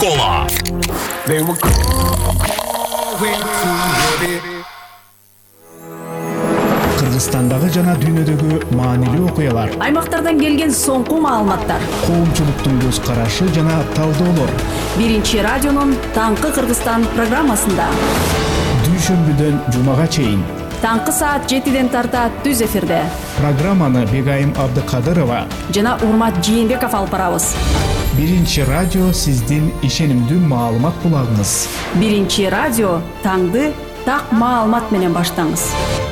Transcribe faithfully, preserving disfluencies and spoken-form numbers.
Кола. Кыргызстандагы жана дүйнөдөгү маанилүү окуялар, аймактардан келген соңку маалыматтар, коомчулуктун көз карашы жана талдоолор. Биринчи радионун Таңкы Кыргызстан программасында Дүйшөмбүдөн жумага чейин таңкы саат жетиден тарта түз эфирде программаны Бегайым Абдыкадырова жана Урмат Жээнбеков алып барабыз. Биринчи радио сиздин ишенимдүү маалымат булагыңыз. Биринчи радио таңды так маалымат менен баштаңыз.